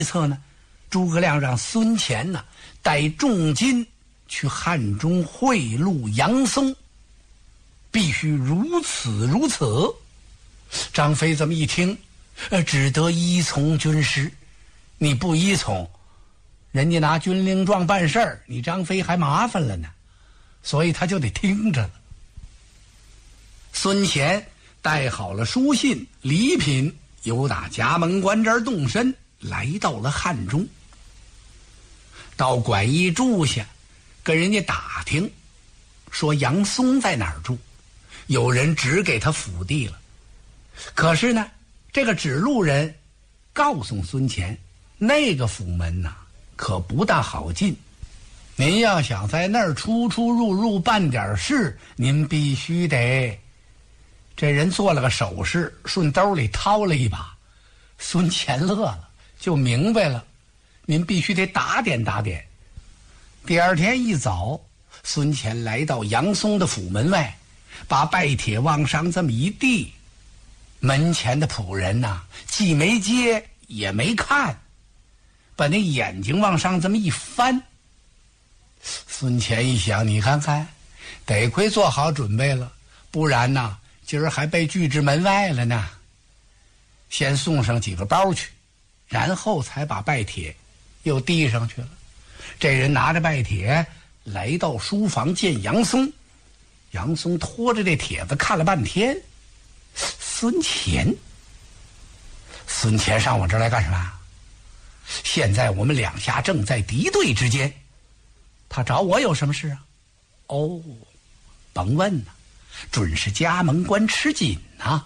策呢，诸葛亮让孙乾呢带重金去汉中贿赂杨松，必须如此如此。张飞这么一听，只得依从军师。你不依从，人家拿军令状办事儿，你张飞还麻烦了呢，所以他就得听着了。孙乾带好了书信礼品，由打葭萌关这儿动身，来到了汉中。到馆驿住下，跟人家打听，说杨松在哪儿住，有人指给他府地了。可是呢，这个指路人告诉孙乾，那个府门呐，可不大好进。您要想在那儿出出入入办点事，您必须得……这人做了个手势，顺兜里掏了一把。孙乾乐了，就明白了，您必须得打点打点。第二天一早，孙乾来到杨松的府门外，把拜帖往上这么一递，门前的仆人呐，既没接也没看，把那眼睛往上这么一翻。孙乾一想，你看看，得亏做好准备了，不然呐，今儿还被拒之门外了呢。先送上几个包去，然后才把拜帖又递上去了。这人拿着拜帖来到书房见杨松，杨松拖着这帖子看了半天。孙乾上我这儿来干什么？现在我们两下正在敌对之间，他找我有什么事啊？哦，甭问呐，准是葭萌关吃紧呐。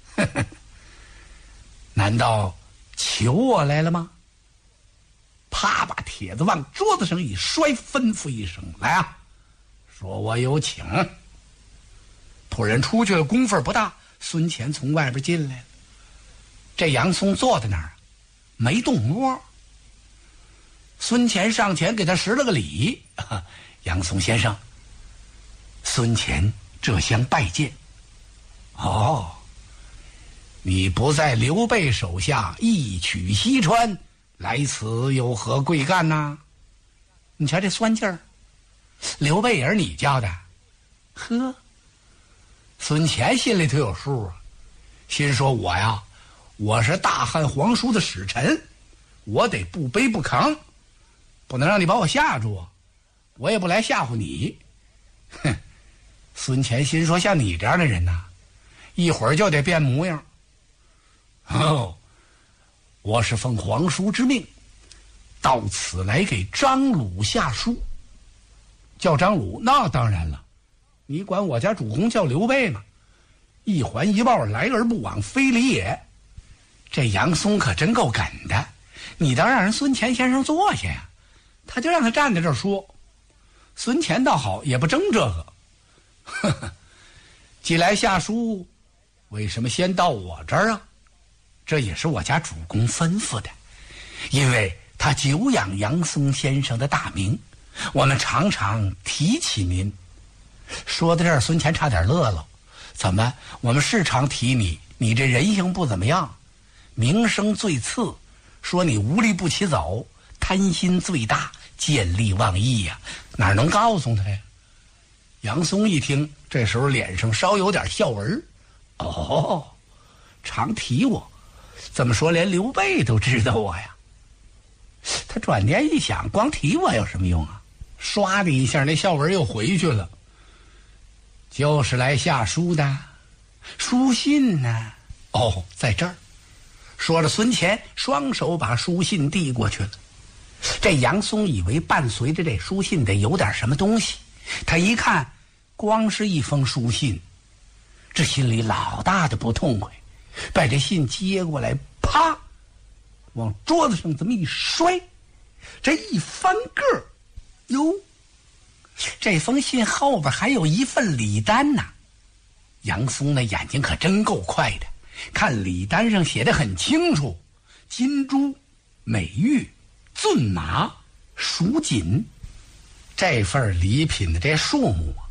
难道求我来了吗？啪，把帖子往桌子上一摔，吩咐一声，来啊，说我有请。仆人出去了，功夫不大，孙乾从外边进来了。这杨松坐在那儿没动窝。孙乾上前给他施了个礼，杨松先生，孙乾这厢拜见。哦，你不在刘备手下一取西川，来此有何贵干呐？你瞧这酸劲儿，刘备也是你叫的？呵，孙乾心里头有数啊，心说我是大汉皇叔的使臣，我得不卑不亢，不能让你把我吓住啊，我也不来吓唬你。哼，孙乾心说，像你这样的人呐，一会儿就得变模样。哦，我是奉皇叔之命，到此来给张鲁下书。叫张鲁？那当然了，你管我家主公叫刘备吗？一环一抱，来而不往，非礼也。这杨松可真够梗的，你倒让人孙乾先生坐下呀，他就让他站在这儿说。孙乾倒好，也不争这个。呵呵，既来下书，为什么先到我这儿啊？这也是我家主公吩咐的，因为他久仰杨松先生的大名，我们常常提起您。说到这儿，孙乾差点乐了。怎么，我们是常提你，你这人性不怎么样，名声最次，说你无利不起走，贪心最大，见利忘义呀，哪能告诉他呀？杨松一听，这时候脸上稍有点笑纹。哦，常提我，怎么说连刘备都知道我呀？他转念一想，光提我有什么用啊？唰的一下，那笑纹又回去了。就是来下书的，书信呢？哦，在这儿。说着，孙乾双手把书信递过去了。这杨松以为伴随着这书信得有点什么东西，他一看，光是一封书信，这心里老大的不痛快，把这信接过来，啪，往桌子上这么一摔，这一翻个儿，哟，这封信后边还有一份礼单呐。杨松那眼睛可真够快的，看礼单上写得很清楚，金珠、美玉、骏马、蜀锦。这份礼品的这数目啊，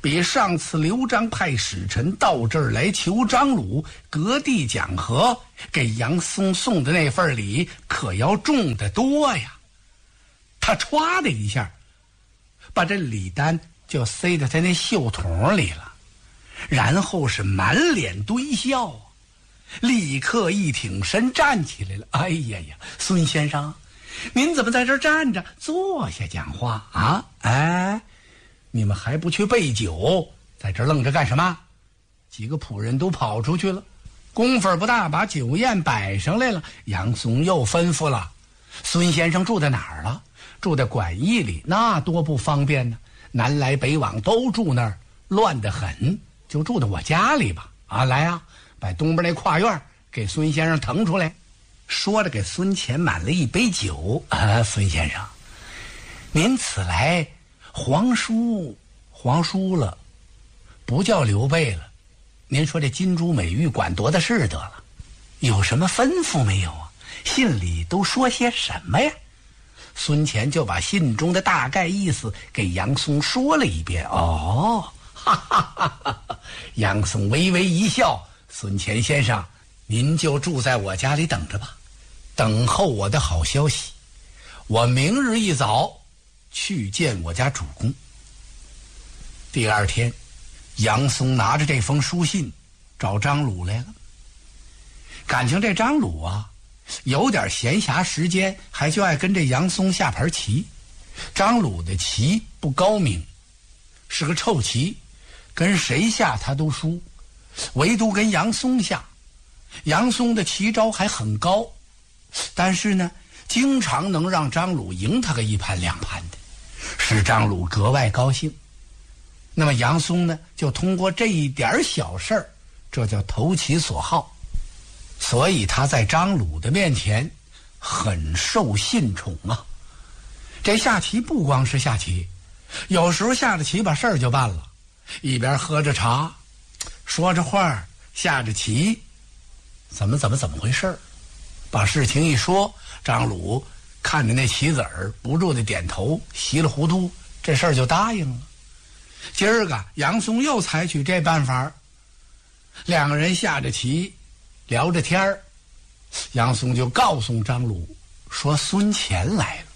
比上次刘璋派使臣到这儿来求张鲁割地讲和，给杨松送的那份礼可要重得多呀。他歘的一下把这礼单就塞到他那袖筒里了，然后是满脸堆笑啊，立刻一挺身站起来了。哎呀呀，孙先生，您怎么在这儿站着？坐下讲话啊！哎，你们还不去备酒，在这儿愣着干什么？几个仆人都跑出去了，功夫不大，把酒宴摆上来了。杨松又吩咐了：孙先生住在哪儿了？住在馆驿里，那多不方便呢。南来北往都住那儿，乱得很，就住在我家里吧。啊，来啊，把东边那跨院给孙先生腾出来。说着给孙乾满了一杯酒。孙先生，您此来皇叔了，不叫刘备了。您说这金珠美玉管多大事得了？有什么吩咐没有啊？信里都说些什么呀？孙乾就把信中的大概意思给杨松说了一遍。哦，哈哈哈哈！杨松微微一笑。孙乾先生，您就住在我家里等着吧，等候我的好消息。我明日一早去见我家主公。第二天，杨松拿着这封书信找张鲁来了。感情这张鲁啊，有点闲暇时间，还就爱跟这杨松下盘棋。张鲁的棋不高明，是个臭棋，跟谁下他都输，唯独跟杨松下，杨松的棋招还很高，但是呢，经常能让张鲁赢他个一盘两盘的，使张鲁格外高兴。那么杨松呢，就通过这一点小事儿，这叫投其所好。所以他在张鲁的面前很受信宠啊。这下棋不光是下棋，有时候下着棋把事儿就办了，一边喝着茶，说着话，下着棋，怎么回事？把事情一说，张鲁看着那棋子儿，不住的点头，稀里糊涂，这事儿就答应了。今儿个杨松又采取这办法，两个人下着棋，聊着天儿，杨松就告诉张鲁说孙乾来了。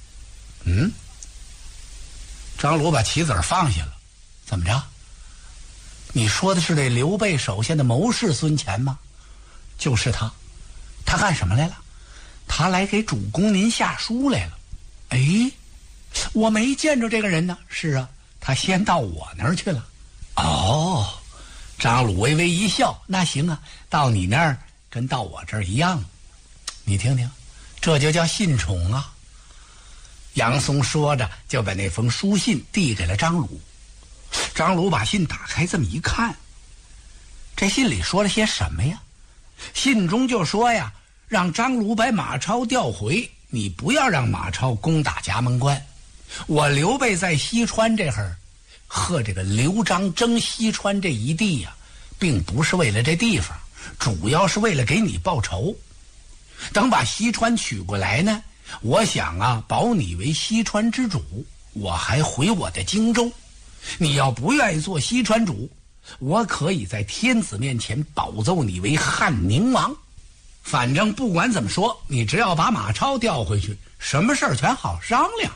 张鲁把棋子儿放下了。怎么着？你说的是这刘备手下的谋士孙乾吗？就是他。他干什么来了？他来给主公您下书来了。哎，我没见着这个人呢。是啊，他先到我那儿去了。哦，张鲁微微一笑。那行啊，到你那儿跟到我这儿一样。你听听，这就叫信宠啊。杨松说着，就把那封书信递给了张鲁。张鲁把信打开，这么一看，这信里说了些什么呀？信中就说呀，让张鲁把马超调回，你不要让马超攻打葭门关。我刘备在西川这会儿和这个刘璋争西川这一地呀，并不是为了这地方，主要是为了给你报仇。等把西川取过来呢，我想啊，保你为西川之主，我还回我的荆州。你要不愿意做西川主，我可以在天子面前保奏你为汉宁王。反正不管怎么说，你只要把马超调回去，什么事儿全好商量。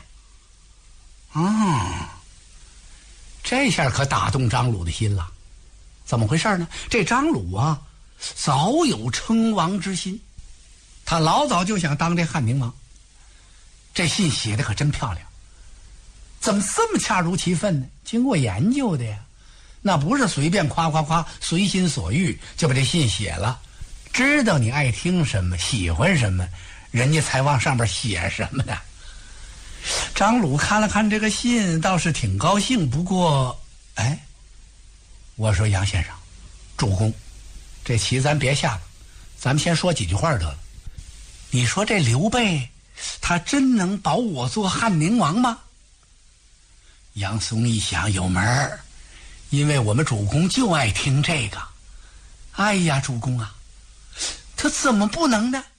这下可打动张鲁的心了。怎么回事呢？这张鲁啊，早有称王之心，他老早就想当这汉宁王。这信写的可真漂亮，怎么这么恰如其分呢？经过研究的呀，那不是随便夸夸夸，随心所欲就把这信写了，知道你爱听什么，喜欢什么，人家才往上面写什么的。张鲁看了看这个信，倒是挺高兴。不过，我说杨先生，主公，这棋咱别下了，咱们先说几句话得了。你说这刘备，他真能保我做汉宁王吗？杨松一想，有门儿，因为我们主公就爱听这个。哎呀，主公啊，他怎么不能呢？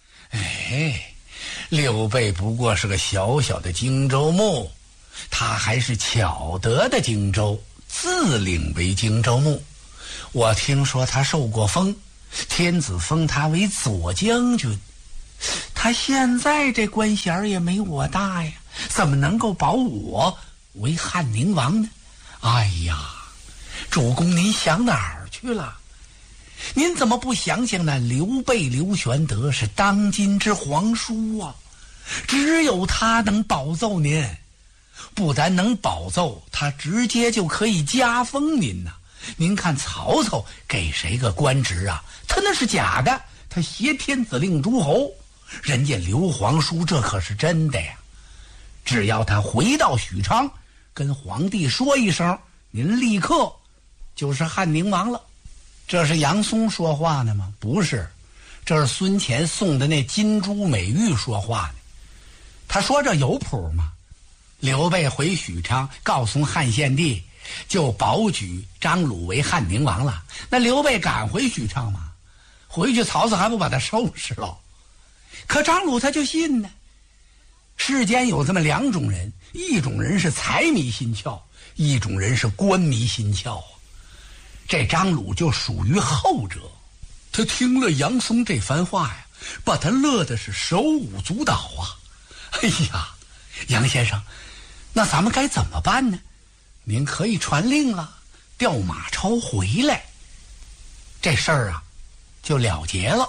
刘备不过是个小小的荆州牧，他还是巧得的荆州， 自领为荆州牧。我听说他受过封，天子封他为左将军。他现在这官衔也没我大呀，怎么能够保我为汉宁王呢？哎呀，主公您想哪儿去了？您怎么不想想那刘备刘玄德是当今之皇叔啊？只有他能保奏您，不但能保奏，他直接就可以加封您呐。您看曹操给谁个官职啊？他那是假的，他挟天子令诸侯。人家刘皇叔这可是真的呀！只要他回到许昌，跟皇帝说一声，您立刻就是汉宁王了。这是杨松说话呢吗？不是，这是孙乾送的那金珠美玉说话呢。他说这有谱吗？刘备回许昌告诉汉献帝，就保举张鲁为汉宁王了。那刘备敢回许昌吗？回去曹操还不把他收拾了？可张鲁他就信呢。世间有这么两种人，一种人是财迷心窍，一种人是官迷心窍啊。这张鲁就属于后者。他听了杨松这番话呀，把他乐的是手舞足蹈啊。哎呀，杨先生，那咱们该怎么办呢？您可以传令了，调马超回来，这事儿啊就了结了。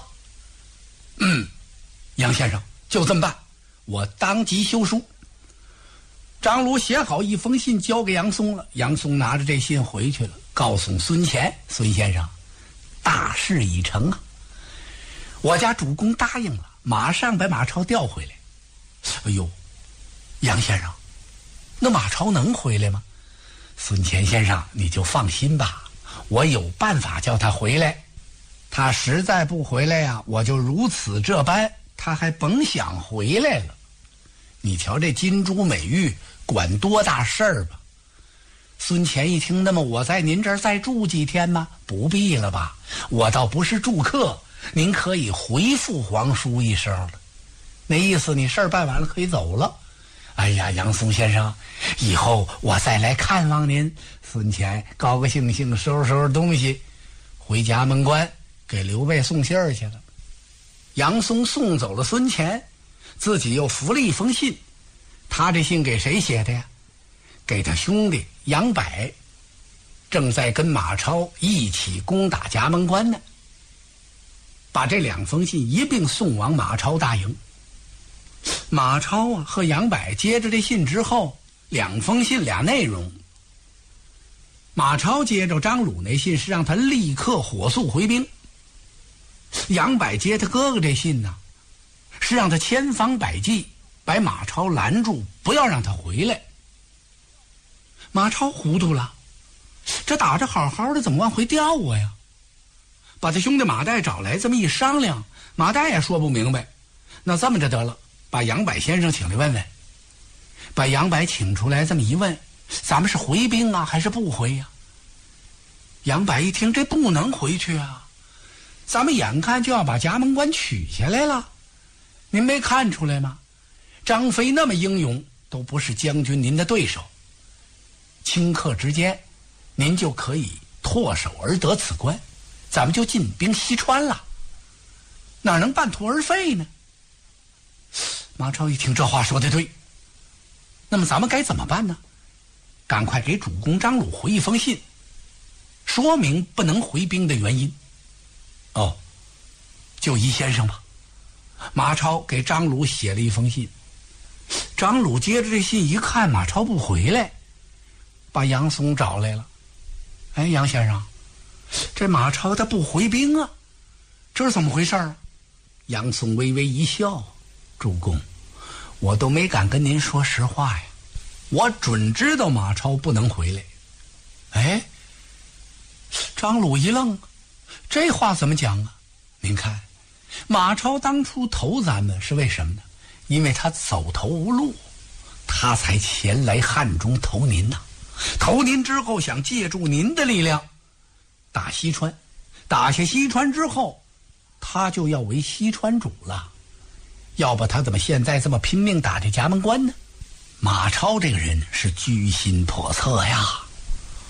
杨先生就这么办，我当即修书。张鲁写好一封信交给杨松了，杨松拿着这信回去了，告诉孙乾，孙先生，大事已成啊，我家主公答应了，马上把马超调回来。哎呦，杨先生，那马超能回来吗？孙乾先生你就放心吧，我有办法叫他回来。他实在不回来呀，我就如此这般，他还甭想回来了。你瞧这金珠美玉管多大事儿吧。孙乾一听，那么我在您这儿再住几天吗？不必了吧，我倒不是住客，您可以回复皇叔一声了。那意思你事儿办完了可以走了。哎呀，杨松先生，以后我再来看望您。孙乾高高兴兴收拾收拾东西，回家门关给刘备送信儿去了。杨松送走了孙乾，自己又扶了一封信。他这信给谁写的呀？给他兄弟杨柏，正在跟马超一起攻打葭萌关呢。把这两封信一并送往马超大营。马超啊和杨柏接着这信之后，两封信俩内容。马超接着张鲁那信是让他立刻火速回兵，杨柏接他哥哥这信呢，是让他千方百计把马超拦住，不要让他回来。马超糊涂了，这打着好好的怎么往回调我呀？把他兄弟马岱找来，这么一商量，马岱也说不明白。那这么着得了，把杨柏先生请来问问。把杨柏请出来，这么一问，咱们是回兵啊还是不回呀？杨柏一听，这不能回去啊，咱们眼看就要把葭萌关取下来了，您没看出来吗？张飞那么英勇，都不是将军您的对手。顷刻之间，您就可以唾手而得此关，咱们就进兵西川了，哪能半途而废呢？马超一听，这话说得对，那么咱们该怎么办呢？赶快给主公张鲁回一封信，说明不能回兵的原因。哦，就依先生吧。马超给张鲁写了一封信。张鲁接着这信一看，马超不回来，把杨松找来了。哎，杨先生，这马超他不回兵啊，这是怎么回事啊？杨松微微一笑，主公，我都没敢跟您说实话呀，我准知道马超不能回来。哎，张鲁一愣，这话怎么讲啊？您看，马超当初投咱们是为什么呢？因为他走投无路，他才前来汉中投您呐。投您之后，想借助您的力量打西川，打下西川之后，他就要为西川主了。要不他怎么现在这么拼命打这葭萌关呢？马超这个人是居心叵测呀。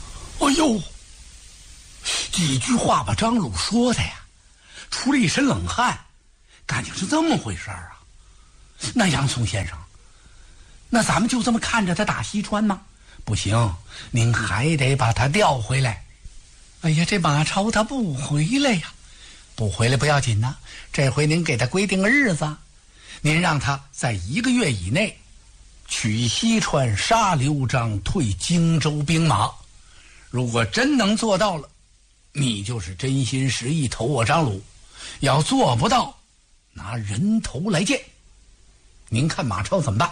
哎呦，几句话把张鲁说的呀，出了一身冷汗，感情是这么回事啊。那杨松先生，那咱们就这么看着他打西川吗？不行，您还得把他调回来。哎呀，这马超他不回来呀。不回来不要紧呐，这回您给他规定个日子，您让他在1个月以内取西川，杀刘璋，退荆州兵马。如果真能做到了，你就是真心实意投我张鲁；要做不到，拿人头来见。您看马超怎么办？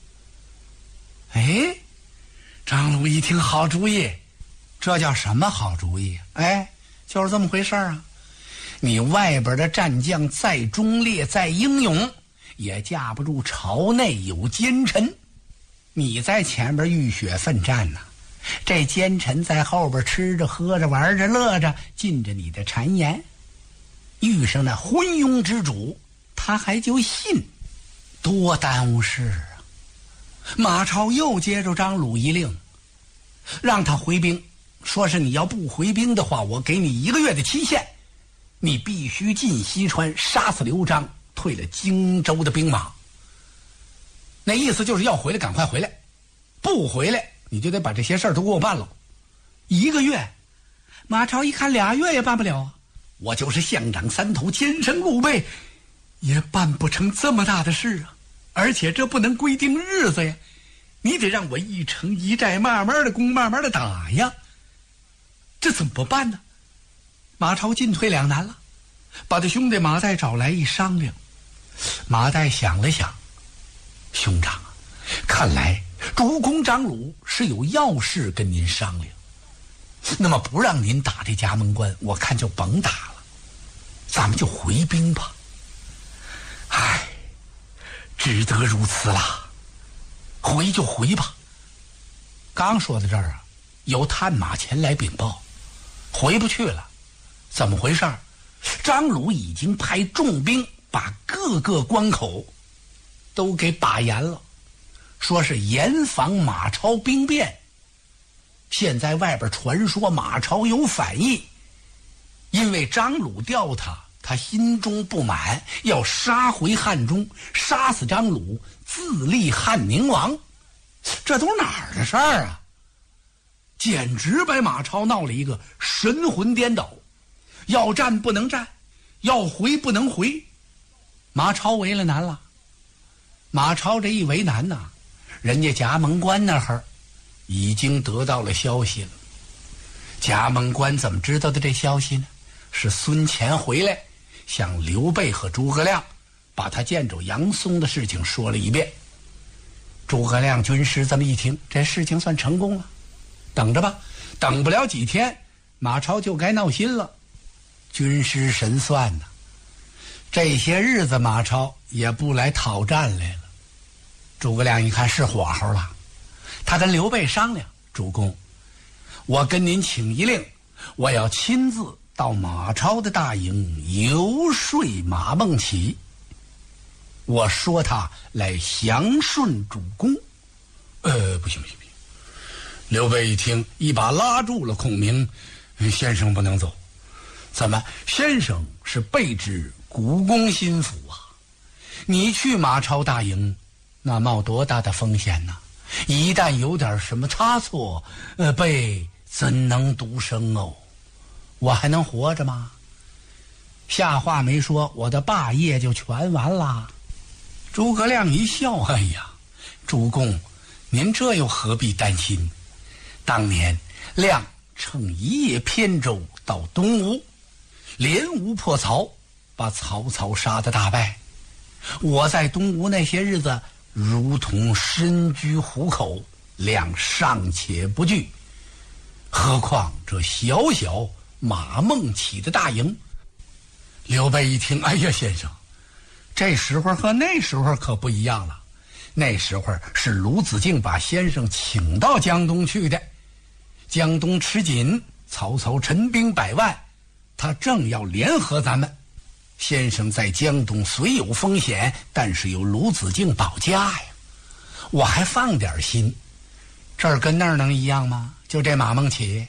哎，张鲁一听好主意，这叫什么好主意？哎，就是这么回事啊。你外边的战将再忠烈再英勇，也架不住朝内有奸臣。你在前边浴血奋战呢，这奸臣在后边吃着喝着玩着乐着，尽着你的谗言。遇上那昏庸之主，他还就信，多耽误事啊！马超又接着张鲁一令，让他回兵，说是你要不回兵的话，我给你1个月的期限，你必须进西川，杀死刘璋，退了荆州的兵马。那意思就是要回来赶快回来，不回来你就得把这些事儿都给我办了。1个月，马超一看2月也办不了啊，我就是象长3头，奸臣5倍，也办不成这么大的事啊。而且这不能规定日子呀，你得让我一城一寨慢慢的攻，慢慢的打呀。这怎么办呢？马超进退两难了，把他兄弟马岱找来一商量。马岱想了想，兄长啊，看来主公张鲁是有要事跟您商量，那么不让您打这葭萌关，我看就甭打了，咱们就回兵吧。唉，只得如此啦，回就回吧。刚说到这儿啊，有探马前来禀报，回不去了。怎么回事？张鲁已经派重兵把各个关口都给把严了，说是严防马超兵变。现在外边传说马超有反意，因为张鲁调他心中不满，要杀回汉中，杀死张鲁，自立汉宁王。这都哪儿的事儿啊？简直把马超闹了一个神魂颠倒，要战不能战，要回不能回。马超为了难了。马超这一为难呐，人家葭萌关那儿已经得到了消息了。葭萌关怎么知道的这消息呢？是孙乾回来向刘备和诸葛亮把他见着杨松的事情说了一遍。诸葛亮军师这么一听，这事情算成功了，等着吧，等不了几天马超就该闹心了。军师神算呢，这些日子马超也不来讨战来了。诸葛亮一看是火候了，他跟刘备商量，主公，我跟您请一令，我要亲自到马超的大营游说马孟起，我说他来降顺主公。不行。刘备一听，一把拉住了孔明，先生不能走。怎么？先生是备至国公心腹啊，你去马超大营，那冒多大的风险呢？一旦有点什么差错，备怎能独生哦？我还能活着吗？下话没说，我的霸业就全完了。诸葛亮一笑，哎呀，主公，您这又何必担心？当年亮乘一叶扁舟到东吴，连吴破曹，把曹操杀得大败。我在东吴那些日子如同身居虎口，亮尚且不惧，何况这小小马孟起的大营。刘备一听，哎呀，先生，这时候和那时候可不一样了。那时候是鲁子敬把先生请到江东去的，江东吃紧，曹操陈兵100万，他正要联合咱们。先生在江东虽有风险，但是有鲁子敬保驾呀，我还放点心。这儿跟那儿能一样吗？就这马孟起，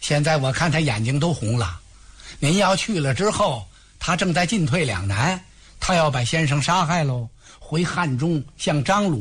现在我看他眼睛都红了。您要去了之后，他正在进退两难，他要把先生杀害喽，回汉中向张鲁